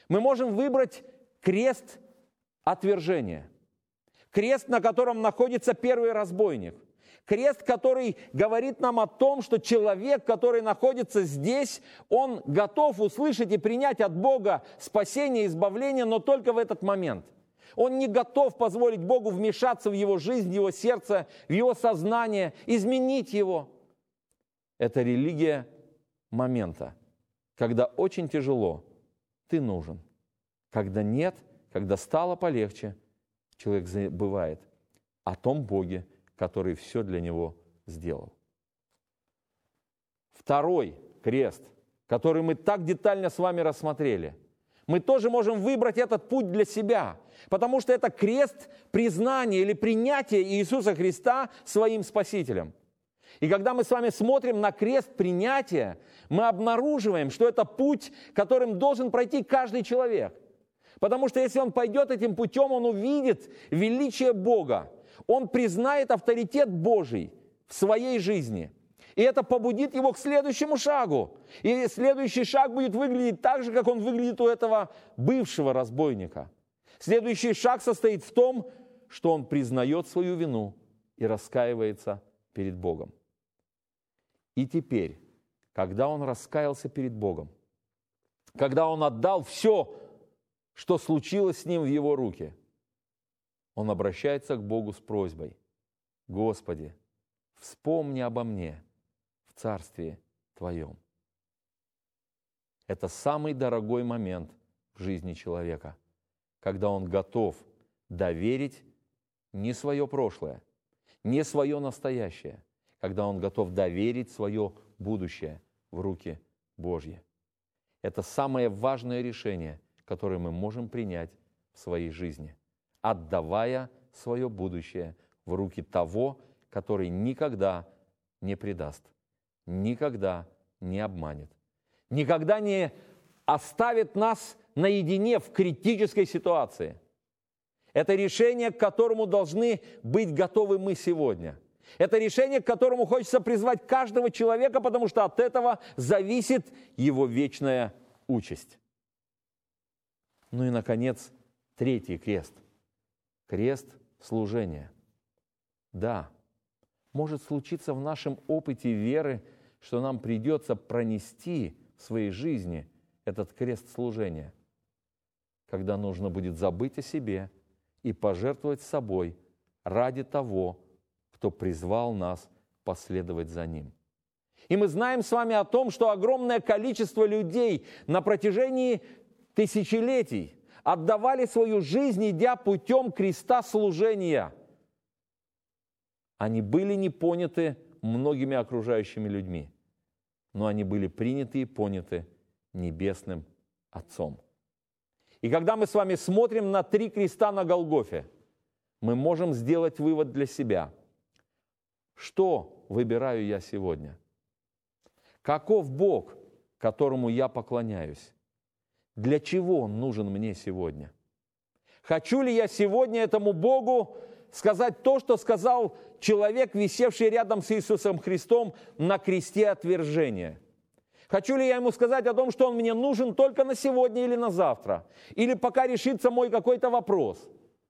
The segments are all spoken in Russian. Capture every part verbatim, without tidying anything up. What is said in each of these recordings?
Мы можем выбрать крест отвержения. Крест, на котором находится первый разбойник. Крест, который говорит нам о том, что человек, который находится здесь, он готов услышать и принять от Бога спасение, избавление, но только в этот момент. Он не готов позволить Богу вмешаться в его жизнь, в его сердце, в его сознание, изменить его. Это религия момента, когда очень тяжело, ты нужен. Когда нет, когда стало полегче, человек забывает о том Боге, который все для него сделал. Второй крест, который мы так детально с вами рассмотрели, мы тоже можем выбрать этот путь для себя, потому что это крест признания или принятия Иисуса Христа своим Спасителем. И когда мы с вами смотрим на крест принятия, мы обнаруживаем, что это путь, которым должен пройти каждый человек. Потому что если он пойдет этим путем, он увидит величие Бога. Он признает авторитет Божий в своей жизни. И это побудит его к следующему шагу. И следующий шаг будет выглядеть так же, как он выглядит у этого бывшего разбойника. Следующий шаг состоит в том, что он признает свою вину и раскаивается перед Богом. И теперь, когда он раскаялся перед Богом, когда он отдал все, что случилось с ним в его руки, он обращается к Богу с просьбой: «Господи, вспомни обо мне в Царстве Твоем». Это самый дорогой момент в жизни человека, когда он готов доверить не свое прошлое, не свое настоящее, когда он готов доверить свое будущее в руки Божьи. Это самое важное решение, которое мы можем принять в своей жизни, отдавая свое будущее в руки того, который никогда не предаст, никогда не обманет, никогда не оставит нас наедине в критической ситуации. Это решение, к которому должны быть готовы мы сегодня. Это решение, к которому хочется призвать каждого человека, потому что от этого зависит его вечная участь. Ну и, наконец, третий крест. Крест служения. Да, может случиться в нашем опыте веры, что нам придется пронести в своей жизни этот крест служения, когда нужно будет забыть о себе и пожертвовать собой ради того, кто призвал нас последовать за Ним. И мы знаем с вами о том, что огромное количество людей на протяжении тысячелетий отдавали свою жизнь, идя путем креста служения. Они были не поняты многими окружающими людьми, но они были приняты и поняты Небесным Отцом. И когда мы с вами смотрим на три креста на Голгофе, мы можем сделать вывод для себя. Что выбираю я сегодня? Каков Бог, которому я поклоняюсь? Для чего Он нужен мне сегодня? Хочу ли я сегодня этому Богу сказать то, что сказал человек, висевший рядом с Иисусом Христом на кресте отвержения? Хочу ли я ему сказать о том, что он мне нужен только на сегодня или на завтра? Или пока решится мой какой-то вопрос?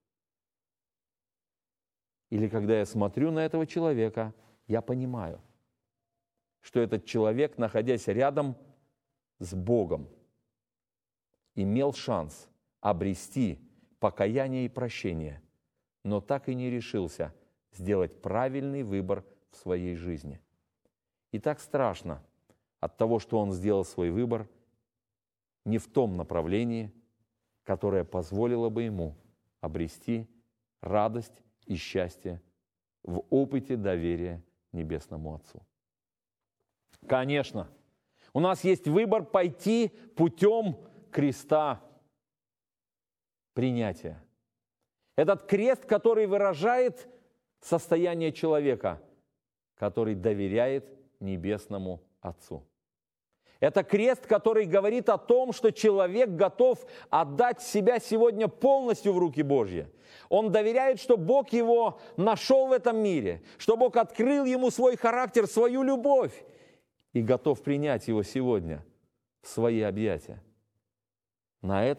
Или когда я смотрю на этого человека, я понимаю, что этот человек, находясь рядом с Богом, имел шанс обрести покаяние и прощение, но так и не решился сделать правильный выбор в своей жизни. И так страшно от того, что он сделал свой выбор не в том направлении, которое позволило бы ему обрести радость и счастье в опыте доверия Небесному Отцу. Конечно, у нас есть выбор пойти путем креста принятия. Этот крест, который выражает состояние человека, который доверяет Небесному Отцу. Это крест, который говорит о том, что человек готов отдать себя сегодня полностью в руки Божьи. Он доверяет, что Бог его нашел в этом мире, что Бог открыл ему свой характер, свою любовь и готов принять его сегодня в свои объятия. На это